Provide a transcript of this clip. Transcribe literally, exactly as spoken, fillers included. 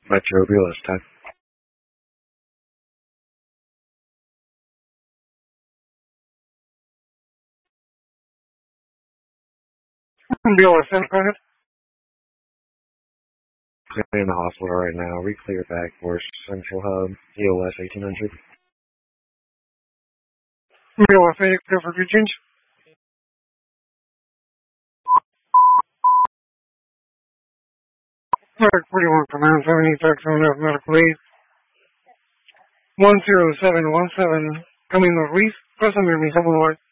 Metro Realist time. B O S, go ahead. Clearing the hospital right now. Re-clear back for Central Hub. E O S eighteen hundred. B O S, clear for change. Dark forty-one, command seventy, Dark seven, medical aid. one zero seven one seven, coming northeast, present near me, seven one.